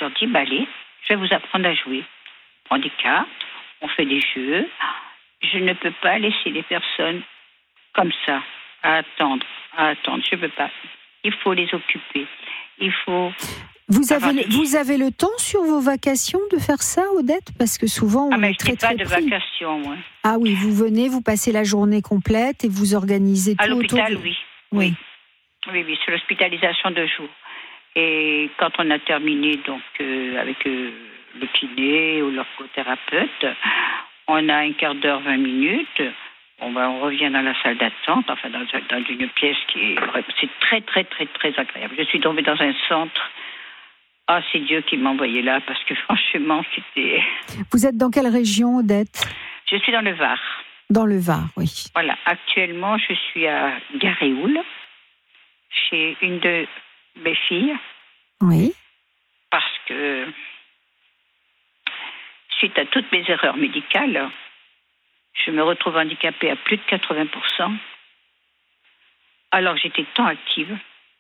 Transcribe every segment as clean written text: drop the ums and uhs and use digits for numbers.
leur dis, allez, je vais vous apprendre à jouer. On prend des cartes, on fait des jeux. Je ne peux pas laisser les personnes comme ça, à attendre. Je ne peux pas. Il faut les occuper. Il faut... Vous avez le temps sur vos vacations de faire ça, Odette? Parce que souvent, on est très, très pris. Je n'ai pas de vacations, moi. Ah oui, vous venez, vous passez la journée complète et vous organisez tout à l'hôpital, autour de... Oui, c'est l'hospitalisation de jour. Et quand on a terminé donc avec le kiné ou l'orthothérapeute, on a un quart d'heure, 20 minutes. On revient dans la salle d'attente, enfin dans une pièce c'est très, très, très, très agréable. Je suis tombée dans un centre. Ah, c'est Dieu qui m'a envoyé là, parce que franchement, c'était... Vous êtes dans quelle région, Odette? Je suis dans le Var. Dans le Var, oui. Voilà, actuellement, je suis à Garéoul, chez une de mes filles. Oui. Parce que, suite à toutes mes erreurs médicales, je me retrouve handicapée à plus de 80%, alors que j'étais tant active.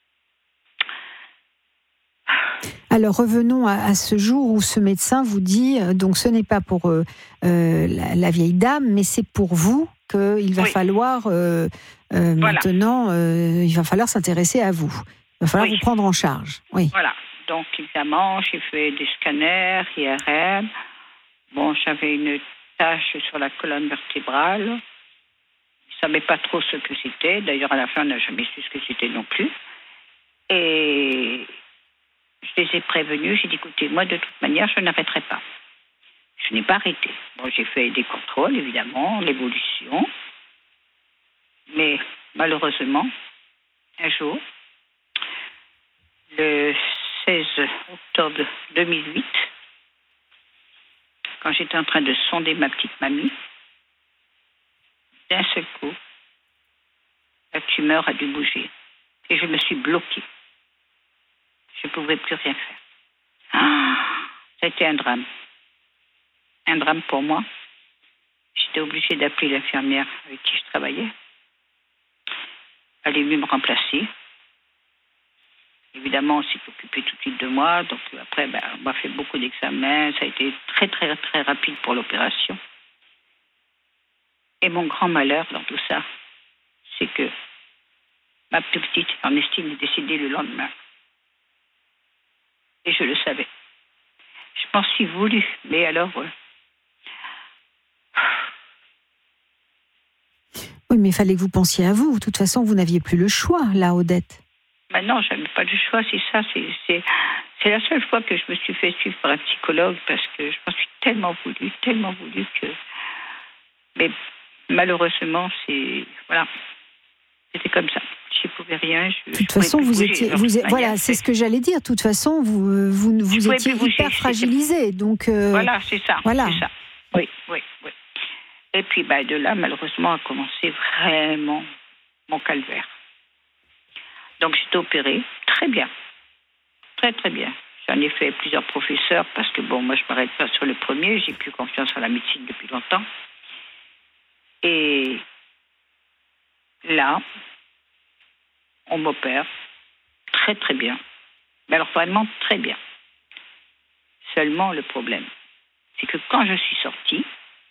Alors revenons à ce jour où ce médecin vous dit, donc ce n'est pas pour la vieille dame, mais c'est pour vous qu'il va falloir maintenant, il va falloir s'intéresser à vous. Il va falloir vous prendre en charge. Oui. Voilà, donc évidemment, j'ai fait des scanners, IRM. Bon, j'avais une tache sur la colonne vertébrale. Je ne savais pas trop ce que c'était. D'ailleurs, à la fin, on n'a jamais su ce que c'était non plus. Et... je les ai prévenus, j'ai dit, écoutez, moi, de toute manière, je n'arrêterai pas. Je n'ai pas arrêté. Bon, j'ai fait des contrôles, évidemment, l'évolution. Mais malheureusement, un jour, le 16 octobre 2008, quand j'étais en train de sonder ma petite mamie, d'un seul coup, la tumeur a dû bouger. Et je me suis bloquée. Je ne pouvais plus rien faire. C'était un drame. Un drame pour moi. J'étais obligée d'appeler l'infirmière avec qui je travaillais. Elle est venue me remplacer. Évidemment, on s'est occupé tout de suite de moi. Donc après, on m'a fait beaucoup d'examens. Ça a été très, très, très rapide pour l'opération. Et mon grand malheur dans tout ça, c'est que ma plus petite, Ernestine, est décédée le lendemain. Et je le savais. Je m'en suis voulu, mais alors... Oui, mais il fallait que vous pensiez à vous. De toute façon, vous n'aviez plus le choix, là, Odette. Non, je n'avais pas le choix, c'est ça. C'est la seule fois que je me suis fait suivre par un psychologue, parce que je m'en suis tellement voulu que... Mais malheureusement, voilà, c'était comme ça. Je ne pouvais rien. De toute façon, voilà, c'est ce que j'allais dire. De toute façon, vous étiez hyper fragilisée. Donc, voilà, c'est ça. Voilà. C'est ça. Oui. Et puis, de là, malheureusement, a commencé vraiment mon calvaire. Donc, j'étais opérée. Très bien. Très, très bien. J'en ai fait plusieurs professeurs parce que, moi, je ne m'arrête pas sur le premier. J'ai plus confiance en la médecine depuis longtemps. Et là, on m'opère très, très bien. Mais alors, vraiment très bien. Seulement, le problème, c'est que quand je suis sortie,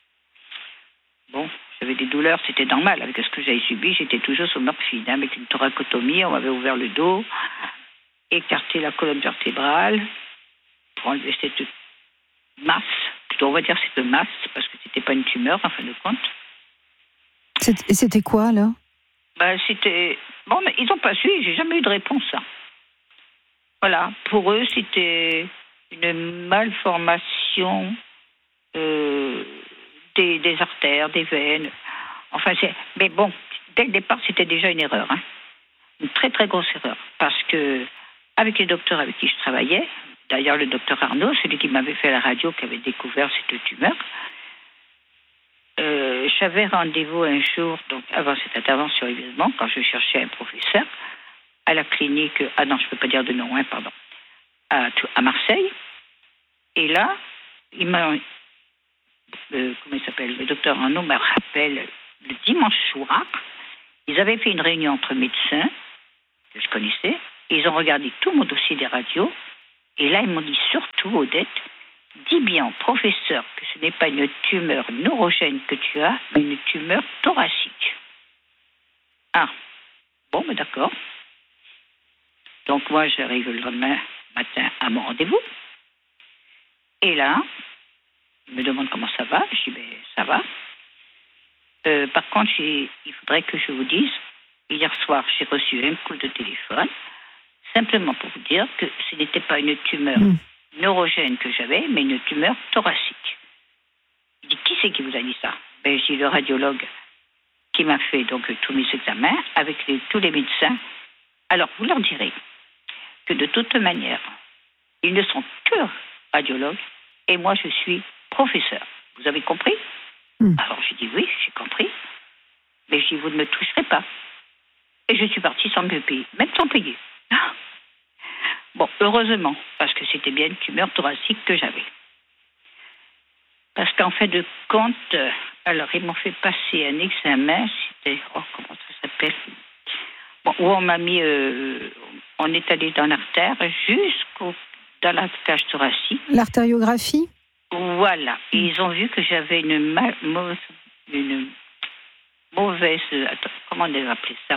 j'avais des douleurs, c'était normal. Avec ce que j'avais subi, j'étais toujours sous morphine, avec une thoracotomie. On m'avait ouvert le dos, écarté la colonne vertébrale pour enlever cette masse. On va dire cette masse, parce que c'était pas une tumeur, en fin de compte. C'était quoi, alors? C'était... mais ils n'ont pas su, j'ai jamais eu de réponse. Voilà, pour eux, c'était une malformation des artères, des veines. Enfin, mais dès le départ, c'était déjà une erreur. Une très, très grosse erreur. Parce que, avec les docteurs avec qui je travaillais, d'ailleurs, le docteur Arnaud, celui qui m'avait fait la radio, qui avait découvert cette tumeur, j'avais rendez-vous un jour, donc avant cette intervention, évidemment, quand je cherchais un professeur, à la clinique, je ne peux pas dire de nom, pardon, à Marseille. Et là, comment il s'appelle, le docteur Arnaud me rappelle, le dimanche soir, ils avaient fait une réunion entre médecins, que je connaissais, et ils ont regardé tout mon dossier des radios, Et là, ils m'ont dit surtout, Odette, dis bien au professeur que ce n'est pas une tumeur neurogène que tu as, mais une tumeur thoracique. Ah, bon, mais d'accord. Donc moi, j'arrive le lendemain matin à mon rendez-vous. Et là, il me demande comment ça va. Je dis, ben, ça va. Par contre, il faudrait que je vous dise, hier soir, j'ai reçu un coup de téléphone, simplement pour vous dire que ce n'était pas une tumeur neurogène que j'avais, mais une tumeur thoracique. Il dit, qui c'est qui vous a dit ça? Ben, je dis, le radiologue qui m'a fait donc tous mes examens avec tous les médecins. Alors, vous leur direz que de toute manière, ils ne sont que radiologues et moi, je suis professeur. Vous avez compris? Alors, j'ai dit oui, j'ai compris. Mais je dis, vous ne me toucherez pas. Et je suis partie sans me payer, même sans payer. Bon, heureusement, parce que c'était bien une tumeur thoracique que j'avais. Parce qu'en fin de compte, alors ils m'ont fait passer un examen, c'était, comment ça s'appelle? Bon, où on m'a mis, on est allé dans l'artère dans la cage thoracique. L'artériographie? Voilà. Et ils ont vu que j'avais une mauvaise, comment on devait appeler ça?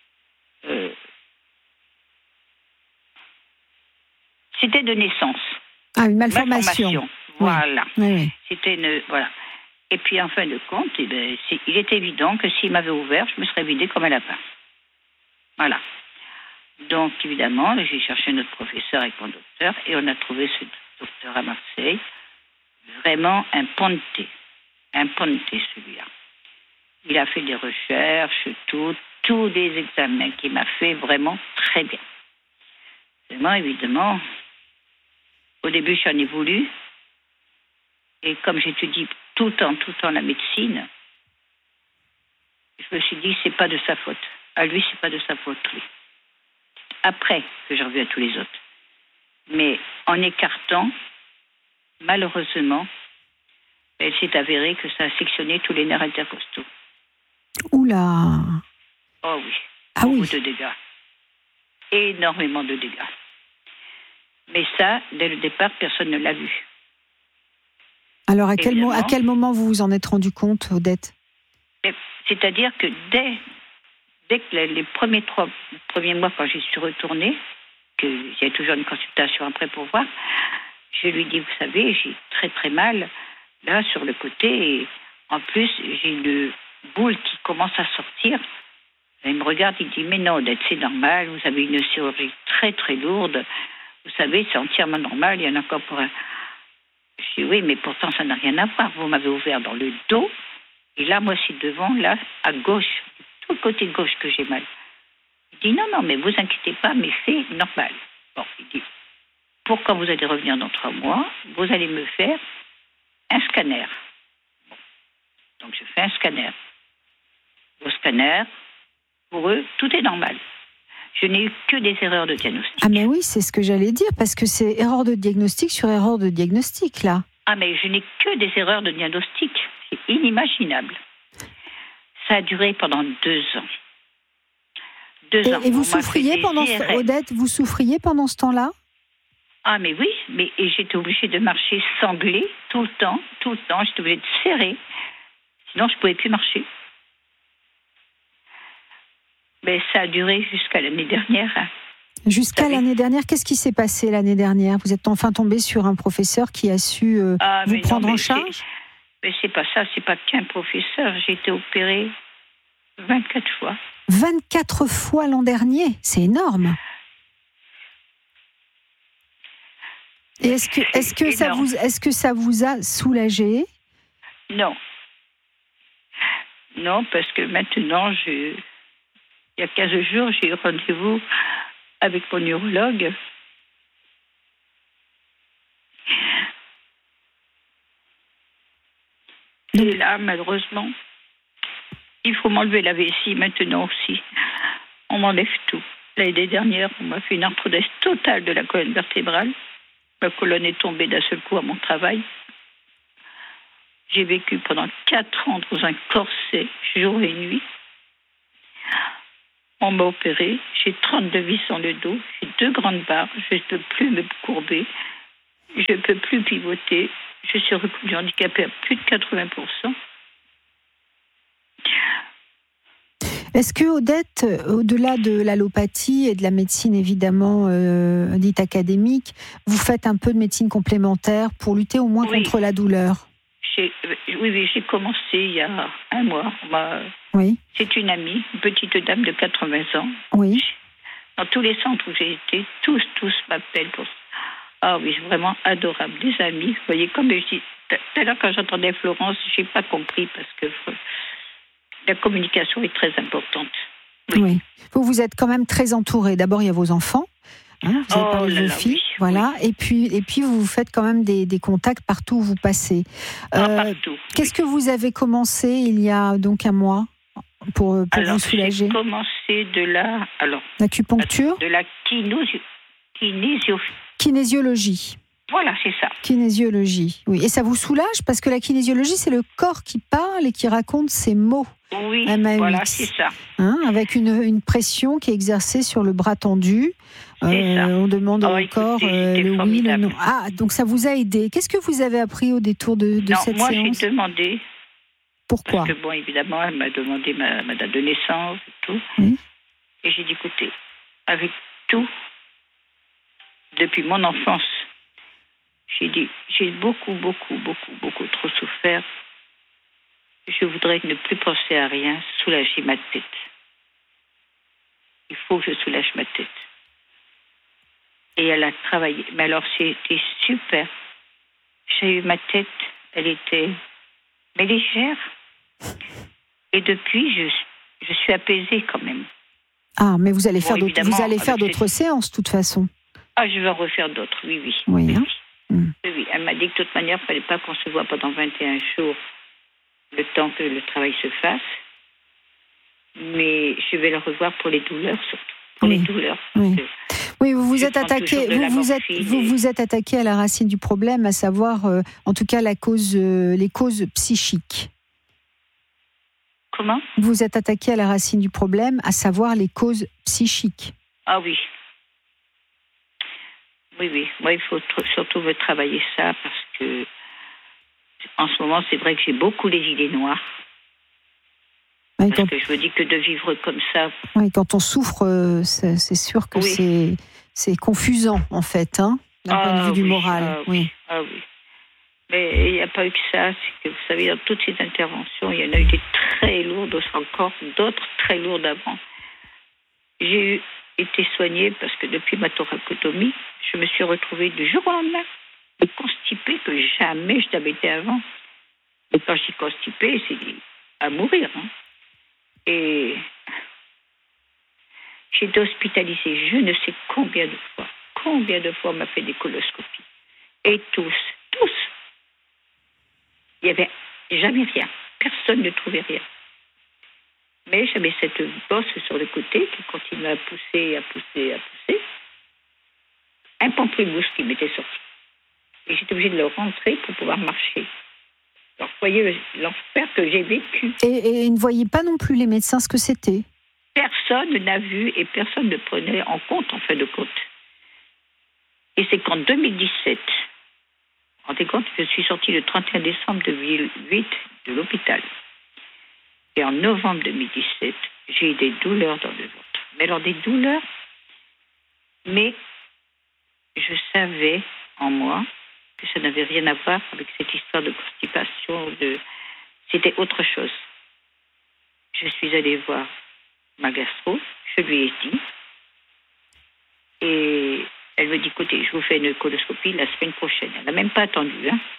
C'était de naissance. Ah, une malformation. Voilà. Oui. C'était voilà. Et puis, en fin de compte, il est évident que s'il m'avait ouvert, je me serais vidée comme un lapin. Voilà. Donc, évidemment, j'ai cherché notre professeur avec mon docteur et on a trouvé ce docteur à Marseille. Vraiment un ponte celui-là. Il a fait des recherches, tous les examens qu'il m'a fait vraiment très bien. Vraiment, évidemment, au début, j'en ai voulu. Et comme j'étudie tout le temps la médecine, je me suis dit, c'est pas de sa faute. À lui, c'est pas de sa faute, lui. Après que j'ai revu à tous les autres. Mais en écartant, malheureusement, elle s'est avérée que ça a sectionné tous les nerfs intercostaux. Oula! Oh oui. Ah oui. Beaucoup de dégâts. Énormément de dégâts. Mais ça, dès le départ, personne ne l'a vu. Alors, à quel moment vous vous en êtes rendu compte, Odette? C'est-à-dire que dès que les premiers mois, quand j'y suis retournée, qu'il y a toujours une consultation après pour voir, je lui dis, vous savez, j'ai très très mal, là, sur le côté, et en plus, j'ai une boule qui commence à sortir. Et il me regarde, il dit, mais non, Odette, c'est normal, vous avez une chirurgie très très lourde, vous savez, c'est entièrement normal, il y en a encore pour un... Je dis, oui, mais pourtant, ça n'a rien à voir, vous m'avez ouvert dans le dos, et là, moi, c'est devant, là, à gauche, tout le côté gauche que j'ai mal. Il dit, non, mais vous inquiétez pas, mais c'est normal. Bon, il dit, pourquoi vous allez revenir dans 3 mois? Vous allez me faire un scanner. Bon. Donc, je fais un scanner. Au scanner, pour eux, tout est normal. Je n'ai eu que des erreurs de diagnostic. Ah, mais oui, c'est ce que j'allais dire, parce que c'est erreur de diagnostic sur erreur de diagnostic, là. Ah, mais je n'ai que des erreurs de diagnostic. C'est inimaginable. Ça a duré pendant 2 ans. 2 ans. Et vous souffriez Odette, vous souffriez pendant ce temps-là? Ah, mais oui, et j'étais obligée de marcher sanglée tout le temps. J'étais obligée de serrer. Sinon, je ne pouvais plus marcher. Mais ça a duré jusqu'à l'année dernière. Jusqu'à l'année dernière, qu'est-ce qui s'est passé l'année dernière? Vous êtes enfin tombé sur un professeur qui a su vous prendre en charge? Mais c'est pas ça, c'est pas qu'un professeur. J'ai été opérée 24 fois. 24 fois l'an dernier, c'est énorme. Et est-ce que ça vous a soulagé? Non. Non, parce que maintenant, il y a 15 jours, j'ai eu rendez-vous avec mon neurologue. Et là, malheureusement, il faut m'enlever la vessie maintenant aussi. On m'enlève tout. L'année dernière, on m'a fait une arthrodèse totale de la colonne vertébrale. Ma colonne est tombée d'un seul coup à mon travail. J'ai vécu pendant 4 ans dans un corset, jour et nuit. On m'a opéré, j'ai 32 vis dans le dos, j'ai 2 grandes barres, je ne peux plus me courber, je ne peux plus pivoter, je suis reconnue handicapée à plus de 80%. Est-ce que, Odette, au-delà de l'allopathie et de la médecine évidemment dite académique, vous faites un peu de médecine complémentaire pour lutter au moins contre la douleur? Oui, j'ai commencé il y a un mois. Oui. C'est une amie, une petite dame de 80 ans. Oui. Dans tous les centres où j'ai été, tous m'appellent pour ça. Ah oui, c'est vraiment adorable. Des amis. Vous voyez, comme je dis, tout à l'heure quand j'entendais Florence, je n'ai pas compris parce que la communication est très importante. Oui. Vous êtes quand même très entourée. D'abord, il y a vos enfants. Vous avez parlé de vos filles, voilà. Oui. Et puis, vous faites quand même des contacts partout où vous passez. Partout. Qu'est-ce que vous avez commencé il y a donc un mois pour vous soulager? J'ai commencé de l'acupuncture, de la kinésiologie. Voilà, c'est ça. Kinésiologie, oui. Et ça vous soulage parce que la kinésiologie, c'est le corps qui parle et qui raconte ses mots. Oui, voilà, c'est ça. Avec une pression qui est exercée sur le bras tendu. On demande au corps le oui, le non. Ah, donc ça vous a aidé. Qu'est-ce que vous avez appris au détour de cette séance? Moi, j'ai demandé. Pourquoi? Parce que, évidemment, elle m'a demandé ma date de naissance et tout. Oui. Et j'ai dit, écoutez, avec tout, depuis mon enfance, j'ai dit, j'ai beaucoup trop souffert. Je voudrais ne plus penser à rien, soulager ma tête. Il faut que je soulage ma tête. Et elle a travaillé. Mais alors, c'était super. J'ai eu ma tête, elle était légère. Et depuis, je suis apaisée quand même. Ah, mais vous allez faire d'autres séances, de toute façon. Ah, je vais en refaire d'autres, oui. Oui, hein? Oui. Elle m'a dit que de toute manière, il ne fallait pas qu'on se voit pendant 21 jours, le temps que le travail se fasse. Mais je vais le revoir pour les douleurs, surtout. Pour les douleurs. Oui, vous vous êtes attaqué à la racine du problème, à savoir, en tout cas, les causes psychiques. Comment? Vous êtes attaqué à la racine du problème, à savoir les causes psychiques. Ah oui. Oui. Moi, il faut surtout me travailler ça parce que, en ce moment, c'est vrai que j'ai beaucoup les idées noires. Oui, parce que je me dis que de vivre comme ça. Oui, quand on souffre, c'est sûr que c'est confusant, en fait, d'un point de vue du moral. Oui. Mais il n'y a pas eu que ça. C'est que, vous savez, dans toutes ces interventions, il y en a eu des très lourdes encore, d'autres très lourdes avant. J'ai été soignée parce que depuis ma thoracotomie, je me suis retrouvée du jour au lendemain constipée que jamais je n'avais été avant. Et quand je suis constipée, c'est à mourir. Et j'ai été hospitalisée je ne sais combien de fois. Combien de fois on m'a fait des coloscopies. Et tous. Il n'y avait jamais rien. Personne ne trouvait rien. Mais j'avais cette bosse sur le côté qui continuait à pousser. Un pamplemousse qui m'était sorti. Et j'étais obligée de le rentrer pour pouvoir marcher. Alors, vous voyez l'enfer que j'ai vécu. Et ne voyez pas non plus les médecins ce que c'était? Personne n'a vu et personne ne prenait en compte, en fin de compte. Et c'est qu'en 2017, rendez compte, je suis sortie le 31 décembre 2008 de l'hôpital. Et en novembre 2017, j'ai eu des douleurs dans le ventre. Mais alors des douleurs, mais je savais en moi que ça n'avait rien à voir avec cette histoire de constipation. C'était autre chose. Je suis allée voir ma gastro, je lui ai dit, et elle me dit, écoutez, je vous fais une coloscopie la semaine prochaine. Elle n'a même pas attendu.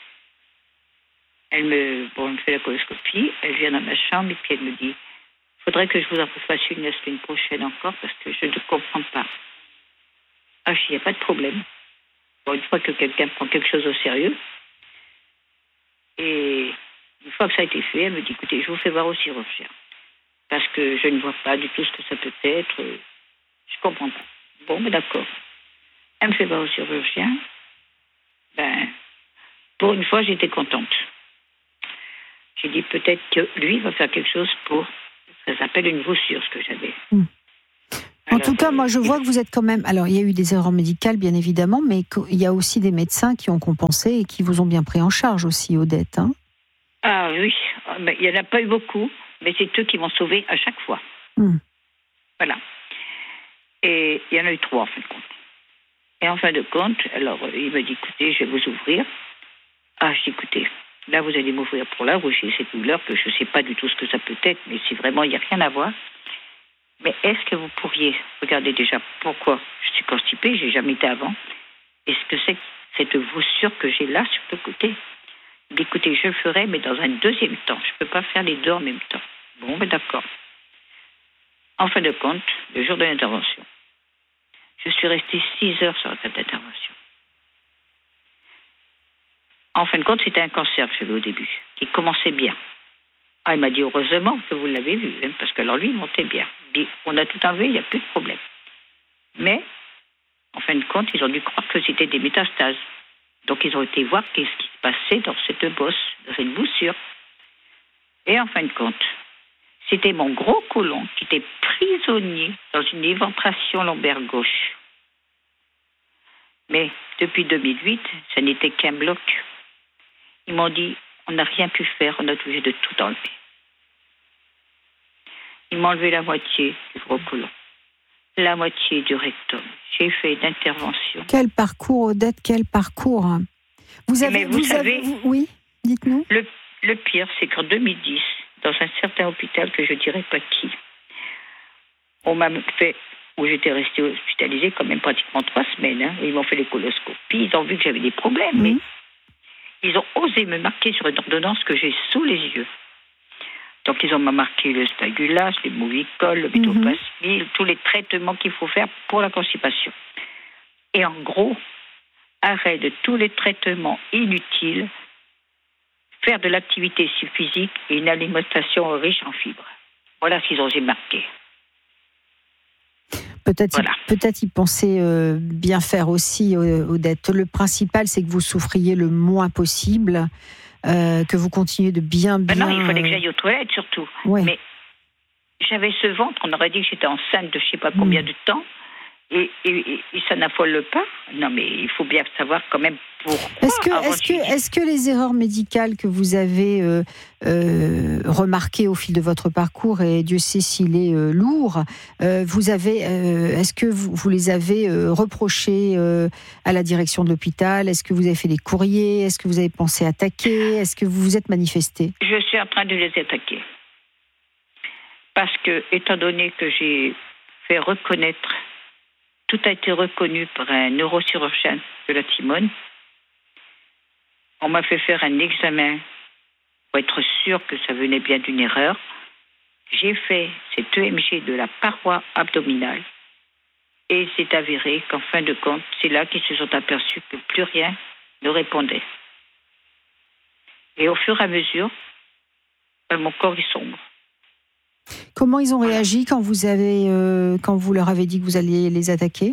Elle me fait la coloscopie, elle vient dans ma chambre et puis elle me dit, il faudrait que je vous en fasse une la semaine prochaine encore parce que je ne comprends pas. Ah, je dis, il n'y a pas de problème. Une fois que quelqu'un prend quelque chose au sérieux, et une fois que ça a été fait, elle me dit, écoutez, je vous fais voir au chirurgien. Parce que je ne vois pas du tout ce que ça peut être. Je comprends pas. Bon, mais d'accord. Elle me fait voir au chirurgien. Pour une fois, j'étais contente. J'ai dit peut-être que lui va faire quelque chose pour... Ça s'appelle une voussure, ce que j'avais. En tout cas, moi, je vois que vous êtes quand même... Alors, il y a eu des erreurs médicales, bien évidemment, mais il y a aussi des médecins qui ont compensé et qui vous ont bien pris en charge aussi, Odette. Hein. Ah oui, mais il n'y en a pas eu beaucoup, mais c'est eux qui m'ont sauvée à chaque fois. Voilà. Et il y en a eu 3, en fin de compte. Et en fin de compte, alors, il m'a dit, écoutez, je vais vous ouvrir. Ah, je dis, écoutez, là, vous allez m'ouvrir pour là, où j'ai cette douleur, que je ne sais pas du tout ce que ça peut être, mais si vraiment il n'y a rien à voir. Mais est-ce que vous pourriez regarder déjà pourquoi je suis constipée, j'ai jamais été avant. Est-ce que c'est cette voussure que j'ai là sur le côté? Écoutez, je le ferai, mais dans un deuxième temps. Je ne peux pas faire les deux en même temps. Bon, ben d'accord. En fin de compte, le jour de l'intervention, je suis restée 6 heures sur cette intervention. En fin de compte, c'était un cancer que j'avais au début, qui commençait bien. Ah, il m'a dit, heureusement que vous l'avez vu, hein, parce que alors lui, il montait bien. Il dit, on a tout enlevé, il n'y a plus de problème. Mais, en fin de compte, ils ont dû croire que c'était des métastases. Donc, ils ont été voir qu'est-ce qui se passait dans cette bosse, dans cette boussure. Et en fin de compte, c'était mon gros côlon qui était prisonnier dans une éventration lombaire gauche. Mais depuis 2008, ça n'était qu'un bloc. Ils m'ont dit, on n'a rien pu faire, on a obligé de tout enlever. Ils m'ont enlevé la moitié du gros côlon, la moitié du rectum. J'ai fait une intervention. Quel parcours, Odette, quel parcours. Vous avez, oui, dites-nous. Le pire, c'est qu'en 2010, dans un certain hôpital que je ne dirais pas qui, on m'a fait, où j'étais restée hospitalisée quand même pratiquement 3 semaines, hein, ils m'ont fait les coloscopies, ils ont vu que j'avais des problèmes, mais ils ont osé me marquer sur une ordonnance que j'ai sous les yeux. Donc, ils ont marqué le Spagulas, les Movicol, le Métoplasmil, tous les traitements qu'il faut faire pour la constipation. Et en gros, arrêt de tous les traitements inutiles, faire de l'activité physique et une alimentation riche en fibres. Voilà ce qu'ils ont osé marquer. Peut-être y penser bien faire aussi, Odette. Le principal, c'est que vous souffriez le moins possible. Que vous continuez de bien... Non, il fallait que j'aille aux toilettes surtout. Ouais. Mais j'avais ce ventre, on aurait dit que j'étais enceinte de je ne sais pas combien de temps, et ça n'affole pas. Non, mais il faut bien savoir quand même pourquoi. Est-ce que les erreurs médicales que vous avez remarquées au fil de votre parcours, et Dieu sait s'il est lourd, est-ce que vous les avez reprochées à la direction de l'hôpital? Est-ce que vous avez fait des courriers? Est-ce que vous avez pensé attaquer? Est-ce que vous vous êtes manifesté? Je suis en train de les attaquer. Parce que, étant donné que j'ai fait reconnaître, tout a été reconnu par un neurochirurgien de la Timone, on m'a fait faire un examen pour être sûr que ça venait bien d'une erreur. J'ai fait cet EMG de la paroi abdominale et c'est avéré qu'en fin de compte, c'est là qu'ils se sont aperçus que plus rien ne répondait. Et au fur et à mesure, mon corps est sombre. Comment ils ont réagi quand vous leur avez dit que vous alliez les attaquer?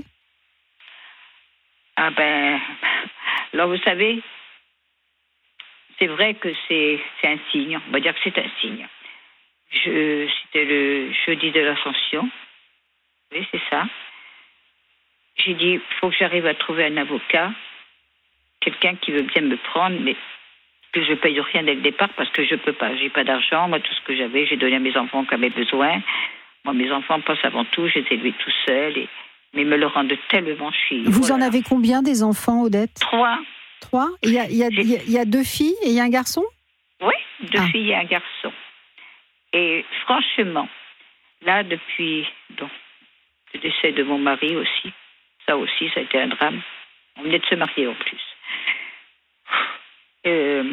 Ah ben, alors vous savez, c'est vrai que c'est un signe. On va dire que c'est un signe. C'était le jeudi de l'Ascension. Oui, c'est ça. J'ai dit, il faut que j'arrive à trouver un avocat, quelqu'un qui veut bien me prendre, mais que je ne paye rien dès le départ parce que je ne peux pas. J'ai pas d'argent. Moi, tout ce que j'avais, j'ai donné à mes enfants qui avaient besoin. Moi, mes enfants passent avant tout. Je les ai élevés tout seuls. Mais ils me le rendent tellement chier. Vous en avez combien des enfants, Odette? 3. 3? Il y a 2 filles et il y a un garçon? Oui, 2 filles et un garçon. Et franchement, là, depuis le décès de mon mari aussi, ça a été un drame. On venait de se marier en plus. Je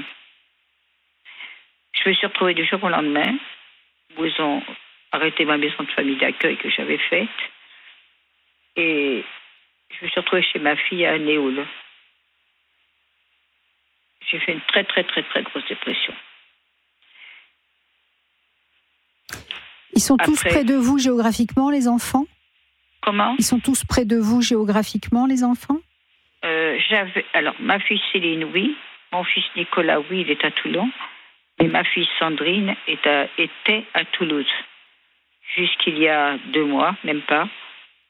me suis retrouvée du jour au lendemain où ils ont arrêté ma maison de famille d'accueil que j'avais faite. Et je me suis retrouvée chez ma fille à Néoul. J'ai fait une très, très, très, très grosse dépression. Ils sont tous près de vous géographiquement, les enfants? Comment? Ils sont tous près de vous géographiquement, les enfants? Alors, ma fille Céline, oui. Mon fils Nicolas, oui, il est à Toulon. Et ma fille Sandrine était à Toulouse. Jusqu'il y a 2 mois, même pas.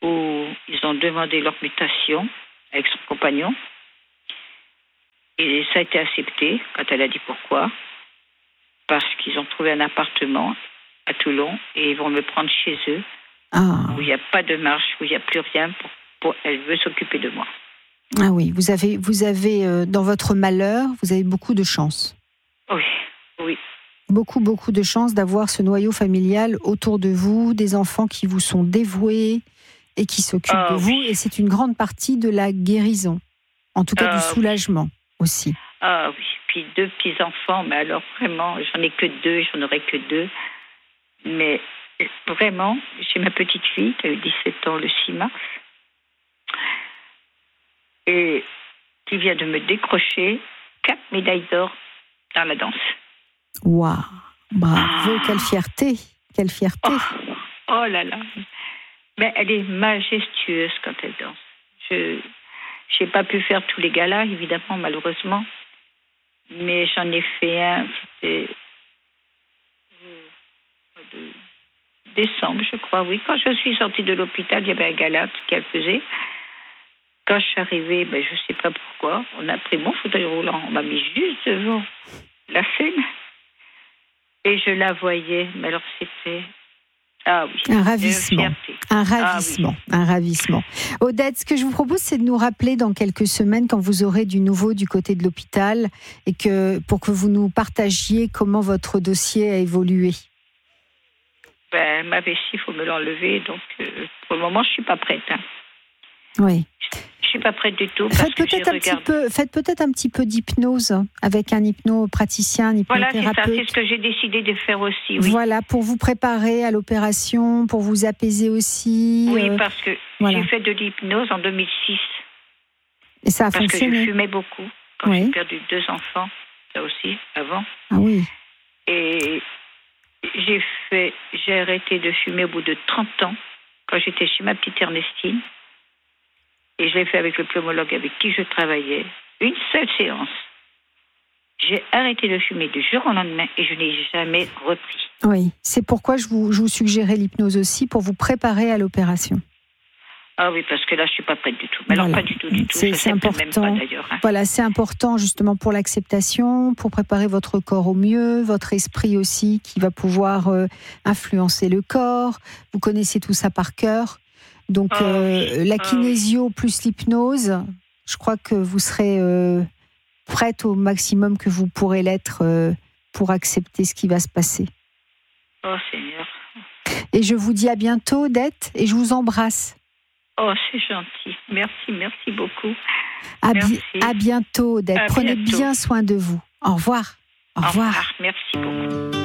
où ils ont demandé leur mutation avec son compagnon. Et ça a été accepté quand elle a dit pourquoi. Parce qu'ils ont trouvé un appartement à Toulon et ils vont me prendre chez eux, où il n'y a pas de marche, où il n'y a plus rien. Elle veut s'occuper de moi. Ah oui, vous avez dans votre malheur, vous avez beaucoup de chance. Oui. Beaucoup de chance d'avoir ce noyau familial autour de vous, des enfants qui vous sont dévoués et qui s'occupent de vous. Et c'est une grande partie de la guérison, en tout cas du soulagement aussi. Ah oui, puis 2 petits-enfants, mais alors vraiment, j'en ai que 2, j'en aurai que 2. Mais vraiment, j'ai ma petite fille qui a eu 17 ans le 6 mars et qui vient de me décrocher 4 médailles d'or dans la danse. Waouh, bravo, quelle fierté. Oh là là. Mais elle est majestueuse quand elle danse. Je n'ai pas pu faire tous les galas, évidemment, malheureusement. Mais j'en ai fait un, c'était décembre, je crois, oui. Quand je suis sortie de l'hôpital, il y avait un gala qu'elle faisait. Quand je suis arrivée, je ne sais pas pourquoi, on a pris mon fauteuil roulant, on m'a mis juste devant la scène. Et je la voyais, mais alors c'était... Ah oui. Un ravissement. Odette, ce que je vous propose, c'est de nous rappeler dans quelques semaines, quand vous aurez du nouveau du côté de l'hôpital, et pour que vous nous partagiez comment votre dossier a évolué. Ma vessie, il faut me l'enlever, donc pour le moment, je ne suis pas prête. Oui. Je ne suis pas prête du tout. Faites peut-être un petit peu d'hypnose avec un hypnopraticien, un hypnothérapeute. Voilà, c'est ce que j'ai décidé de faire aussi. Oui. Voilà, pour vous préparer à l'opération, pour vous apaiser aussi. Oui, parce que j'ai fait de l'hypnose en 2006. Et ça a fonctionné. Parce que je fumais beaucoup quand j'ai perdu 2 enfants, ça aussi, avant. Ah oui. Et j'ai arrêté de fumer au bout de 30 ans, quand j'étais chez ma petite Ernestine. Et je l'ai fait avec le pneumologue avec qui je travaillais. Une seule séance. J'ai arrêté de fumer du jour au lendemain et je n'ai jamais repris. Oui, c'est pourquoi je vous suggérais l'hypnose aussi, pour vous préparer à l'opération. Ah oui, parce que là, je ne suis pas prête du tout. Mais alors, pas du tout. C'est important. Même pas, d'ailleurs, Voilà, c'est important justement pour l'acceptation, pour préparer votre corps au mieux, votre esprit aussi, qui va pouvoir influencer le corps. Vous connaissez tout ça par cœur. Donc, la kinésio plus l'hypnose, je crois que vous serez prête au maximum que vous pourrez l'être pour accepter ce qui va se passer. Oh Seigneur. Et je vous dis à bientôt, Odette, et je vous embrasse. Oh, c'est gentil. Merci beaucoup. À bientôt, Odette. Prenez bien soin de vous. Au revoir. Au revoir. Merci beaucoup.